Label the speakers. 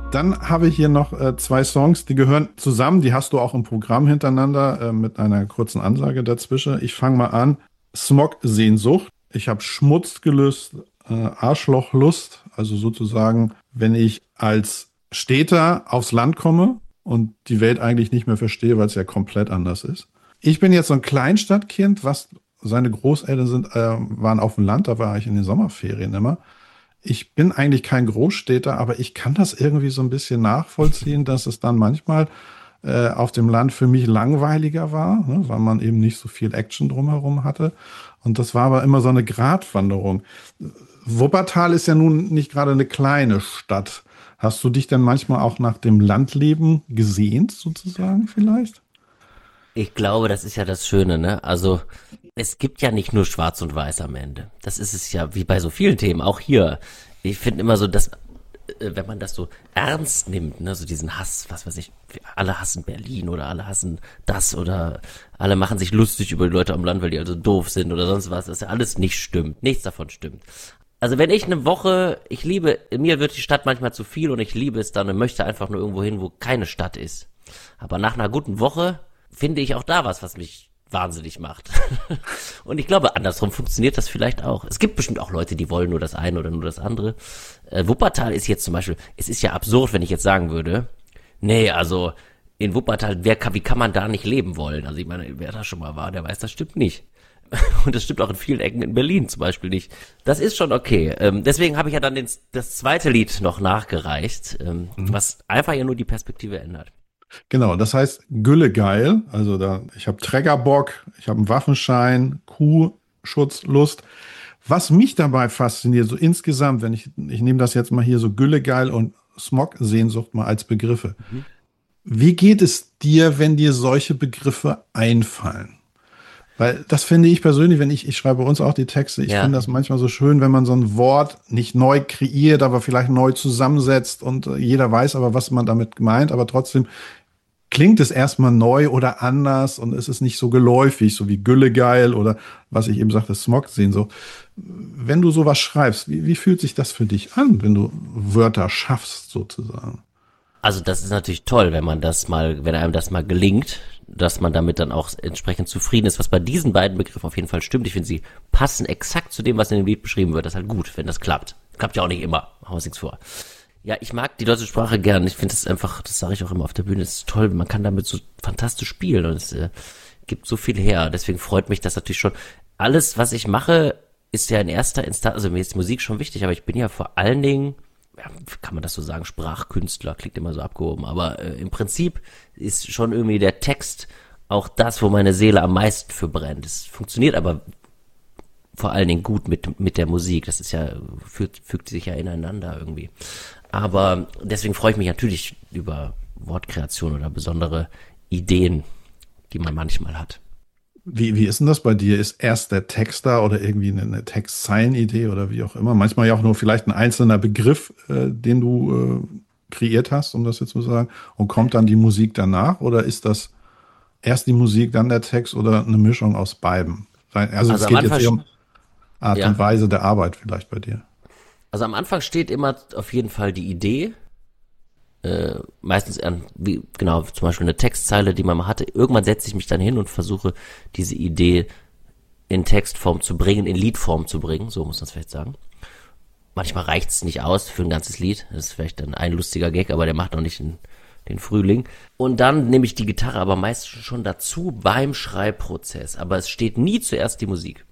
Speaker 1: Dann habe ich hier noch zwei Songs, die gehören zusammen. Die hast du auch im Programm hintereinander mit einer kurzen Ansage dazwischen. Ich fange mal an. Smog-Sehnsucht. Ich habe Schmutzgelüst, Arschlochlust. Also sozusagen, wenn ich als Städter aufs Land komme und die Welt eigentlich nicht mehr verstehe, weil es ja komplett anders ist. Ich bin jetzt so ein Kleinstadtkind, was seine Großeltern waren auf dem Land, da war ich in den Sommerferien immer. Ich bin eigentlich kein Großstädter, aber ich kann das irgendwie so ein bisschen nachvollziehen, dass es dann manchmal auf dem Land für mich langweiliger war, ne, weil man eben nicht so viel Action drumherum hatte. Und das war aber immer so eine Gratwanderung. Wuppertal ist ja nun nicht gerade eine kleine Stadt. Hast du dich denn manchmal auch nach dem Landleben gesehnt, sozusagen vielleicht?
Speaker 2: Ich glaube, das ist ja das Schöne, ne? Also, es gibt ja nicht nur Schwarz und Weiß am Ende. Das ist es ja wie bei so vielen Themen, auch hier. Ich finde immer so, dass, wenn man das so ernst nimmt, ne, so diesen Hass, was weiß ich, alle hassen Berlin oder alle hassen das oder alle machen sich lustig über die Leute am Land, weil die also doof sind oder sonst was, das ja alles nicht stimmt. Nichts davon stimmt. Also wenn ich eine Woche, mir wird die Stadt manchmal zu viel und ich liebe es dann und möchte einfach nur irgendwo hin, wo keine Stadt ist. Aber nach einer guten Woche finde ich auch da was mich wahnsinnig macht. Und ich glaube, andersrum funktioniert das vielleicht auch. Es gibt bestimmt auch Leute, die wollen nur das eine oder nur das andere. Wuppertal ist jetzt zum Beispiel, es ist ja absurd, wenn ich jetzt sagen würde, nee, also in Wuppertal, wie kann man da nicht leben wollen? Also ich meine, wer da schon mal war, der weiß, das stimmt nicht. Und das stimmt auch in vielen Ecken in Berlin zum Beispiel nicht. Das ist schon okay. Deswegen habe ich ja dann das zweite Lied noch nachgereicht, was einfach ja nur die Perspektive ändert.
Speaker 1: Genau, das heißt Güllegeil. Also ich habe Trägerbock, ich habe einen Waffenschein, Kuhschutzlust. Was mich dabei fasziniert, so insgesamt, ich nehme das jetzt mal hier so Güllegeil und Smog-Sehnsucht mal als Begriffe.
Speaker 2: Mhm.
Speaker 1: Wie geht es dir, wenn dir solche Begriffe einfallen? Weil das finde ich persönlich, ich schreibe bei uns auch die Texte, ich
Speaker 2: Ja.
Speaker 1: finde das manchmal so schön, wenn man so ein Wort nicht neu kreiert, aber vielleicht neu zusammensetzt und jeder weiß aber, was man damit meint, aber trotzdem klingt es erstmal neu oder anders und es ist nicht so geläufig, so wie Güllegeil oder was ich eben sagte, Smog-Sehnsucht. Wenn du sowas schreibst, wie fühlt sich das für dich an, wenn du Wörter schaffst, sozusagen?
Speaker 2: Also das ist natürlich toll, wenn einem das mal gelingt, dass man damit dann auch entsprechend zufrieden ist, was bei diesen beiden Begriffen auf jeden Fall stimmt. Ich finde, sie passen exakt zu dem, was in dem Lied beschrieben wird. Das ist halt gut, wenn das klappt. Klappt ja auch nicht immer, machen wir uns nichts vor. Ja, ich mag die deutsche Sprache gern. Ich finde es einfach, das sage ich auch immer auf der Bühne, es ist toll. Man kann damit so fantastisch spielen und es gibt so viel her. Deswegen freut mich das natürlich schon. Alles, was ich mache, ist ja in erster Instanz, also mir ist die Musik schon wichtig, aber ich bin ja vor allen Dingen, ja, kann man das so sagen, Sprachkünstler, klingt immer so abgehoben, aber im Prinzip ist schon irgendwie der Text auch das, wo meine Seele am meisten für brennt. Es funktioniert aber vor allen Dingen gut mit der Musik. Das ist ja, fügt sich ja ineinander irgendwie. Aber deswegen freue ich mich natürlich über Wortkreation oder besondere Ideen, die man manchmal hat.
Speaker 1: Wie ist denn das bei dir? Ist erst der Text da oder irgendwie eine Textzeilenidee oder wie auch immer? Manchmal ja auch nur vielleicht ein einzelner Begriff, den du kreiert hast, um das jetzt zu sagen, und kommt dann die Musik danach? Oder ist das erst die Musik, dann der Text oder eine Mischung aus beiden? Also es
Speaker 2: Also am
Speaker 1: geht jetzt
Speaker 2: Anfang,
Speaker 1: eher um Art und
Speaker 2: ja,
Speaker 1: Weise der Arbeit vielleicht bei dir.
Speaker 2: also am Anfang steht immer auf jeden Fall die Idee, meistens wie, genau, zum Beispiel eine Textzeile, die man mal hatte. Irgendwann setze ich mich dann hin und versuche, diese Idee in Textform zu bringen, in Liedform zu bringen, so muss man es vielleicht sagen. Manchmal reicht es nicht aus für ein ganzes Lied. Das ist vielleicht dann ein lustiger Gag, aber der macht noch nicht den Frühling. Und dann nehme ich die Gitarre aber meistens schon dazu beim Schreibprozess. Aber es steht nie zuerst die Musik.